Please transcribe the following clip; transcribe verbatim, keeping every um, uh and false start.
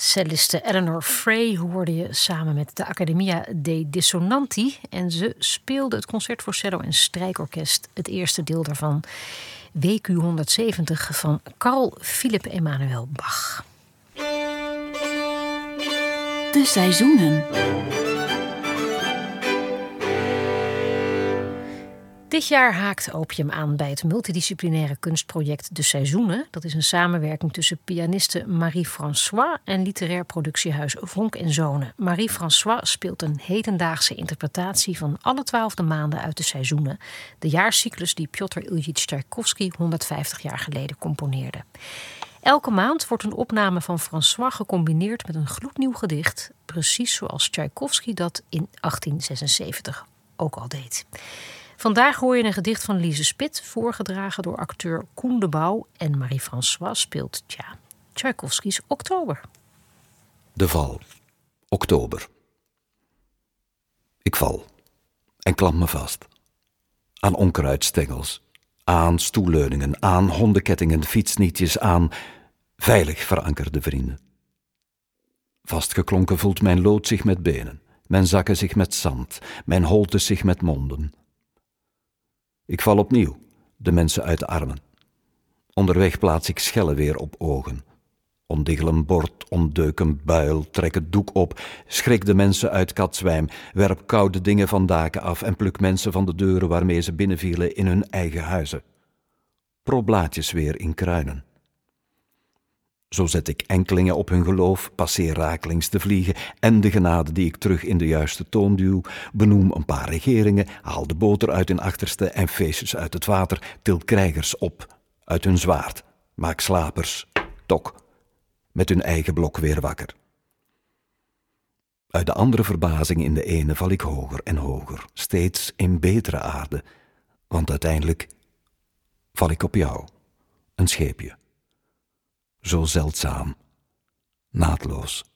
Celliste Eleanor Frey hoorde je samen met de Accademia dei Dissonanti. En ze speelde het concert voor cello en strijkorkest, het eerste deel daarvan, W Q honderdzeventig van Carl Philipp Emanuel Bach. De seizoenen. Dit jaar haakt Opium aan bij het multidisciplinaire kunstproject De Seizoenen. Dat is een samenwerking tussen pianiste Marie-François en literair productiehuis Vonk en Zonen. Marie-François speelt een hedendaagse interpretatie van alle twaalfde maanden uit de seizoenen. De jaarcyclus die Pjotr Iljitj Tchaikovsky honderdvijftig jaar geleden componeerde. Elke maand wordt een opname van François gecombineerd met een gloednieuw gedicht. Precies zoals Tchaikovsky dat in achttien zesenzeventig ook al deed. Vandaag hoor je een gedicht van Lise Spit, voorgedragen door acteur Koen de Bouw. En Marie-François speelt, tja, Tchaikovskys Oktober. De val. Oktober. Ik val en klamp me vast. Aan onkruidstengels, aan stoelleuningen, aan hondenkettingen, fietsnietjes, aan veilig verankerde vrienden. Vastgeklonken voelt mijn lood zich met benen, mijn zakken zich met zand, mijn holtes zich met monden. Ik val opnieuw, de mensen uit de armen. Onderweg plaats ik schellen weer op ogen. Ondiggel een bord, ontdeuk een buil, trek het doek op, schrik de mensen uit katzwijm, werp koude dingen van daken af en pluk mensen van de deuren waarmee ze binnenvielen in hun eigen huizen. Pro blaadjes weer in kruinen. Zo zet ik enkelingen op hun geloof, passeer rakelings de vliegen en de genade die ik terug in de juiste toon duw, benoem een paar regeringen, haal de boter uit hun achterste en feestjes uit het water, til krijgers op uit hun zwaard, maak slapers, tok, met hun eigen blok weer wakker. Uit de andere verbazing in de ene val ik hoger en hoger, steeds in betere aarde, want uiteindelijk val ik op jou, een scheepje. Zo zeldzaam, naadloos.